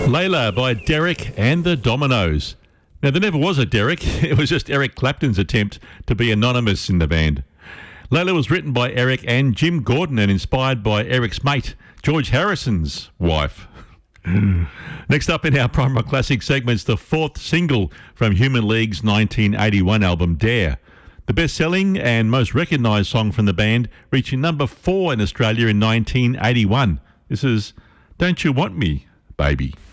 Layla by Derek and the Dominoes. Now, there never was a Derek. It was just Eric Clapton's attempt to be anonymous in the band. Layla was written by Eric and Jim Gordon and inspired by Eric's mate, George Harrison's wife. Next up in our Prime Rock Classic segments, the fourth single from Human League's 1981 album, Dare. The best-selling and most recognised song from the band, reaching number 4 in Australia in 1981. This is Don't You Want Me, Baby.